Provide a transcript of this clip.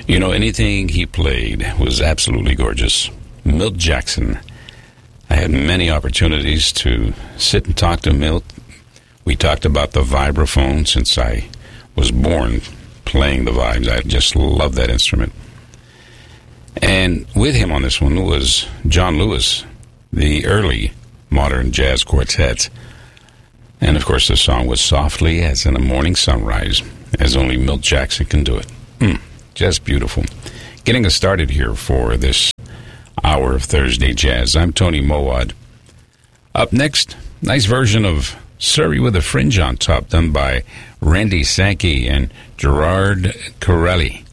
You know, anything he played was absolutely gorgeous. Milt Jackson. I had many opportunities to sit and talk to Milt. We talked about the vibraphone since I was born playing the vibes. I just love that instrument. And with him on this one was John Lewis, the early modern jazz quartet. And, of course, the song was Softly as in a Morning Sunrise, as only Milt Jackson can do it. Just beautiful. Getting us started here for this hour of Thursday Jazz. I'm Tony Mowad. Up next, nice version of Surrey with a Fringe on Top, done by Randy Sankey and Gerard Corelli.